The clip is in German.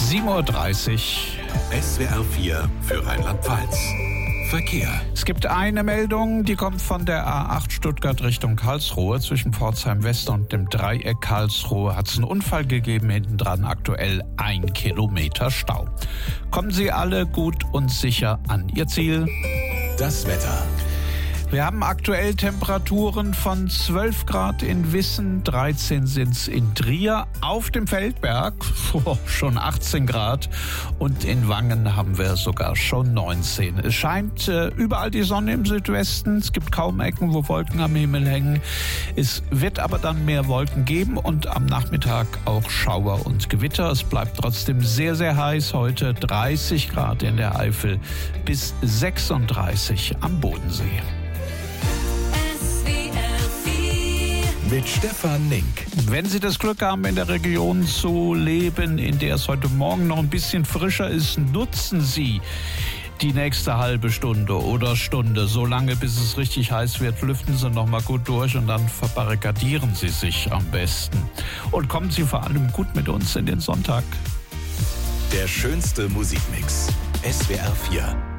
7:30 Uhr. SWR 4 für Rheinland-Pfalz. Verkehr. Es gibt eine Meldung, die kommt von der A8 Stuttgart Richtung Karlsruhe. Zwischen Pforzheim West und dem Dreieck Karlsruhe hat es einen Unfall gegeben. Hinten dran aktuell 1 Kilometer Stau. Kommen Sie alle gut und sicher an Ihr Ziel. Das Wetter. Wir haben aktuell Temperaturen von 12 Grad in Wissen, 13 sind's in Trier. Auf dem Feldberg schon 18 Grad und in Wangen haben wir sogar schon 19. Es scheint überall die Sonne im Südwesten. Es gibt kaum Ecken, wo Wolken am Himmel hängen. Es wird aber dann mehr Wolken geben und am Nachmittag auch Schauer und Gewitter. Es bleibt trotzdem sehr, sehr heiß. Heute 30 Grad in der Eifel bis 36 am Bodensee. Mit Stefan Nink. Wenn Sie das Glück haben, in der Region zu leben, in der es heute Morgen noch ein bisschen frischer ist, nutzen Sie die nächste halbe Stunde oder Stunde, so lange bis es richtig heiß wird, lüften Sie noch mal gut durch und dann verbarrikadieren Sie sich am besten. Und kommen Sie vor allem gut mit uns in den Sonntag. Der schönste Musikmix. SWR 4.